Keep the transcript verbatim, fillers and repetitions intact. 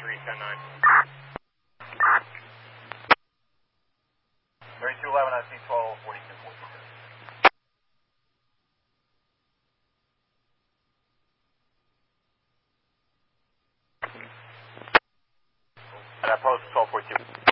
three ten nine. thirty-two eleven, I see twelve forty-two forty-two. And I post twelve forty-two.